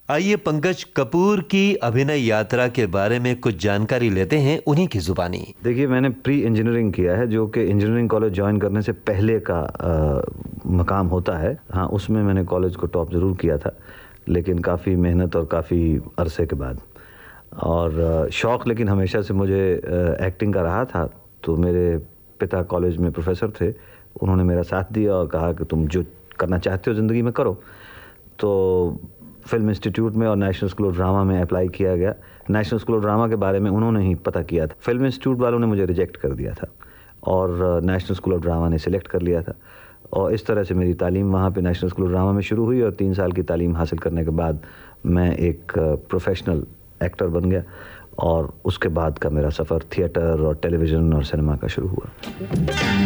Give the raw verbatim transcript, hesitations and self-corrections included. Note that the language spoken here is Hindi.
आइए पंकज कपूर की अभिनय यात्रा के बारे में कुछ जानकारी लेते हैं उन्हीं की जुबानी। देखिए, मैंने प्री इंजीनियरिंग किया है, जो कि इंजीनियरिंग कॉलेज ज्वाइन करने से पहले का आ, मकाम होता है। हाँ, उसमें मैंने कॉलेज को टॉप ज़रूर किया था, लेकिन काफ़ी मेहनत और काफ़ी अरसे के बाद। और शौक़ लेकिन हमेशा से मुझे एक्टिंग का रहा था। तो मेरे पिता कॉलेज में प्रोफेसर थे, उन्होंने मेरा साथ दिया और कहा कि तुम जो करना चाहते हो ज़िंदगी में करो। तो फिल्म इंस्टीट्यूट में और नेशनल स्कूल ऑफ ड्रामा में अप्लाई किया गया। नेशनल स्कूल ऑफ ड्रामा के बारे में उन्होंने ही पता किया था, फिल्म इंस्टीट्यूट वालों ने मुझे रिजेक्ट कर दिया था और नेशनल स्कूल ऑफ ड्रामा ने सिलेक्ट कर लिया था। और इस तरह से मेरी तालीम वहाँ पे नेशनल स्कूल ऑफ ड्रामा में शुरू हुई और तीन साल की तालीम हासिल करने के बाद मैं एक प्रोफेशनल एक्टर बन गया। और उसके बाद का मेरा सफ़र थिएटर और टेलीविज़न और सिनेमा का शुरू हुआ।